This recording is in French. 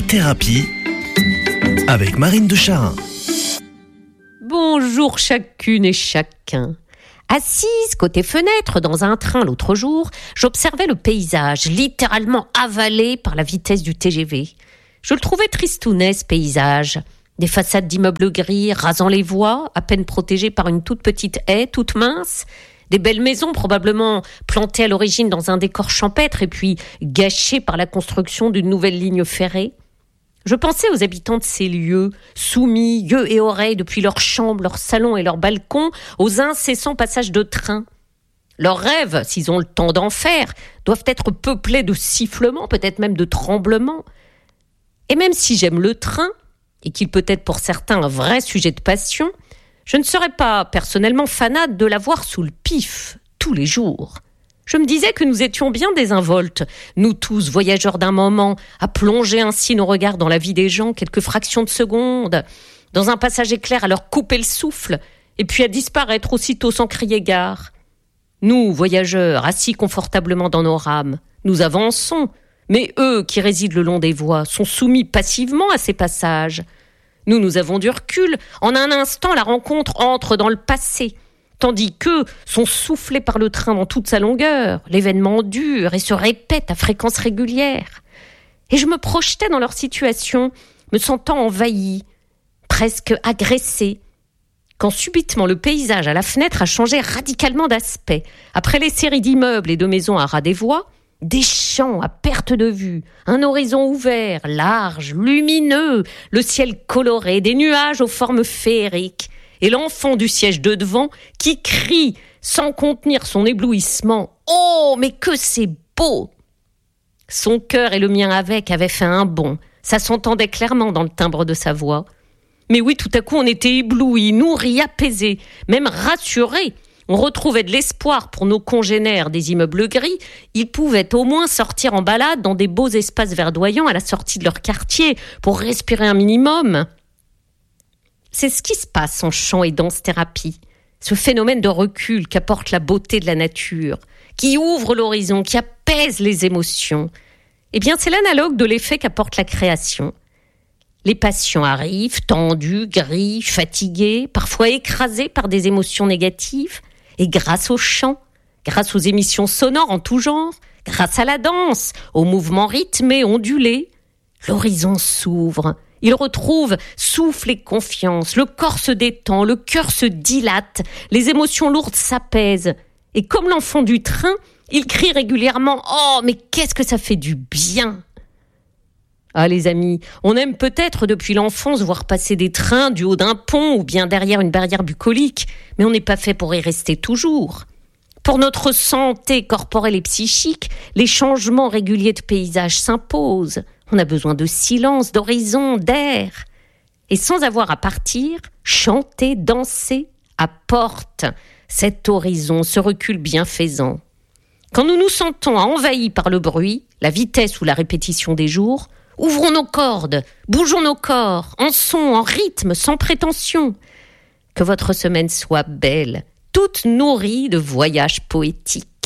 Thérapie avec Marine de Charin. Bonjour chacune et chacun. Assise côté fenêtre dans un train l'autre jour, j'observais le paysage littéralement avalé par la vitesse du TGV. Je le trouvais tristounet ce paysage. Des façades d'immeubles gris rasant les voies, à peine protégées par une toute petite haie, toute mince. Des belles maisons probablement plantées à l'origine dans un décor champêtre et puis gâchées par la construction d'une nouvelle ligne ferrée. Je pensais aux habitants de ces lieux, soumis, yeux et oreilles depuis leurs chambres, leurs salons et leurs balcons, aux incessants passages de trains. Leurs rêves, s'ils ont le temps d'en faire, doivent être peuplés de sifflements, peut-être même de tremblements. Et même si j'aime le train, et qu'il peut être pour certains un vrai sujet de passion, je ne serais pas personnellement fanade de l'avoir sous le pif, tous les jours. Je me disais que nous étions bien désinvoltes, nous tous voyageurs d'un moment, à plonger ainsi nos regards dans la vie des gens quelques fractions de seconde, dans un passage éclair à leur couper le souffle, et puis à disparaître aussitôt sans crier gare. Nous, voyageurs, assis confortablement dans nos rames, nous avançons, mais eux qui résident le long des voies sont soumis passivement à ces passages. Nous avons du recul, en un instant la rencontre entre dans le passé, tandis qu'eux sont soufflés par le train dans toute sa longueur. L'événement dure et se répète à fréquence régulière. Et je me projetais dans leur situation, me sentant envahie, presque agressée, quand subitement le paysage à la fenêtre a changé radicalement d'aspect. Après les séries d'immeubles et de maisons à ras des voies, des champs à perte de vue, un horizon ouvert, large, lumineux, le ciel coloré, des nuages aux formes féeriques, et l'enfant du siège de devant qui crie sans contenir son éblouissement « Oh, mais que c'est beau !» Son cœur et le mien avec avaient fait un bond, ça s'entendait clairement dans le timbre de sa voix. Mais oui, tout à coup on était éblouis, nourris, apaisés, même rassurés. On retrouvait de l'espoir pour nos congénères des immeubles gris. Ils pouvaient au moins sortir en balade dans des beaux espaces verdoyants à la sortie de leur quartier pour respirer un minimum. C'est ce qui se passe en chant et danse-thérapie. Ce phénomène de recul qu'apporte la beauté de la nature, qui ouvre l'horizon, qui apaise les émotions. Eh bien, c'est l'analogue de l'effet qu'apporte la création. Les patients arrivent, tendus, gris, fatigués, parfois écrasés par des émotions négatives. Et grâce au chant, grâce aux émissions sonores en tout genre, grâce à la danse, aux mouvements rythmés, ondulés, l'horizon s'ouvre. Il retrouve souffle et confiance, le corps se détend, le cœur se dilate, les émotions lourdes s'apaisent. Et comme l'enfant du train, il crie régulièrement « Oh, mais qu'est-ce que ça fait du bien !» Ah les amis, on aime peut-être depuis l'enfance voir passer des trains du haut d'un pont ou bien derrière une barrière bucolique, mais on n'est pas fait pour y rester toujours. Pour notre santé corporelle et psychique, les changements réguliers de paysage s'imposent. On a besoin de silence, d'horizon, d'air. Et sans avoir à partir, chanter, danser apporte cet horizon, ce recul bienfaisant. Quand nous nous sentons envahis par le bruit, la vitesse ou la répétition des jours, ouvrons nos cordes, bougeons nos corps, en son, en rythme, sans prétention. Que votre semaine soit belle, toute nourrie de voyages poétiques.